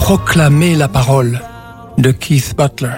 Proclamer la parole de Keith Butler.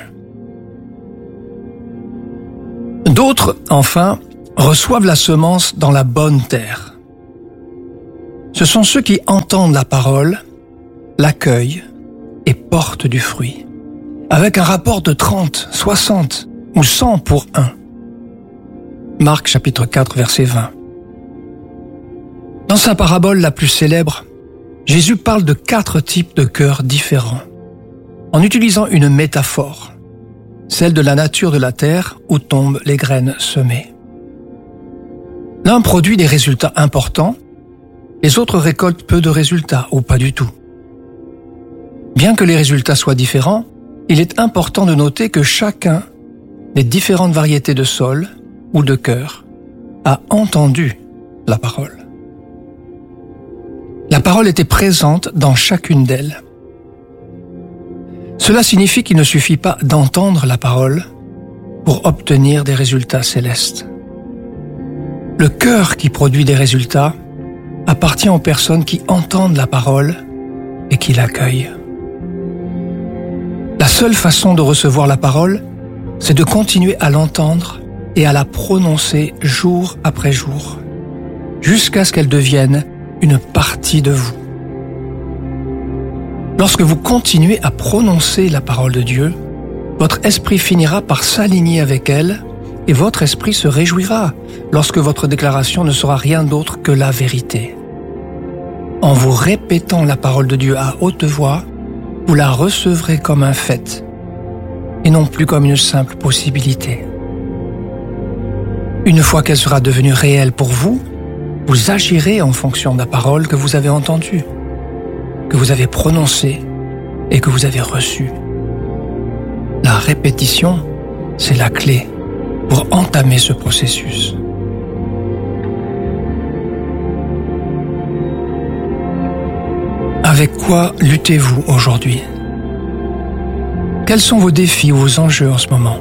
D'autres, enfin, reçoivent la semence dans la bonne terre. Ce sont ceux qui entendent la parole, l'accueillent et portent du fruit, avec un rapport de 30, 60 ou 100 pour 1. Marc chapitre 4, verset 20. Dans sa parabole la plus célèbre, Jésus parle de 4 types de cœurs différents, en utilisant une métaphore, celle de la nature de la terre où tombent les graines semées. L'un produit des résultats importants, les autres récoltent peu de résultats ou pas du tout. Bien que les résultats soient différents, il est important de noter que chacun des différentes variétés de sol ou de cœur a entendu la parole. La parole était présente dans chacune d'elles. Cela signifie qu'il ne suffit pas d'entendre la parole pour obtenir des résultats célestes. Le cœur qui produit des résultats appartient aux personnes qui entendent la parole et qui l'accueillent. La seule façon de recevoir la parole, c'est de continuer à l'entendre et à la prononcer jour après jour, jusqu'à ce qu'elle devienne une partie de vous. Lorsque vous continuez à prononcer la parole de Dieu, votre esprit finira par s'aligner avec elle et votre esprit se réjouira lorsque votre déclaration ne sera rien d'autre que la vérité. En vous répétant la parole de Dieu à haute voix, vous la recevrez comme un fait et non plus comme une simple possibilité. Une fois qu'elle sera devenue réelle pour vous, vous agirez en fonction de la parole que vous avez entendue, que vous avez prononcée et que vous avez reçue. La répétition, c'est la clé pour entamer ce processus. Avec quoi luttez-vous aujourd'hui? Quels sont vos défis ou vos enjeux en ce moment?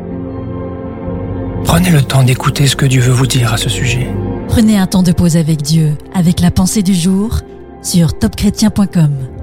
Prenez le temps d'écouter ce que Dieu veut vous dire à ce sujet. Prenez un temps de pause avec Dieu, avec la pensée du jour, sur topchrétien.com.